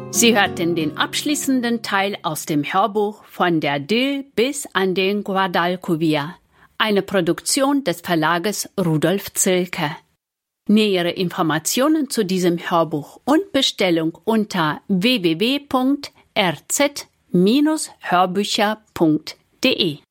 Sie hörten den abschließenden Teil aus dem Hörbuch Von der Dill bis an den Guadalquivir, eine Produktion des Verlages Rudolf Zilke. Nähere Informationen zu diesem Hörbuch und Bestellung unter www.rz-hörbücher.de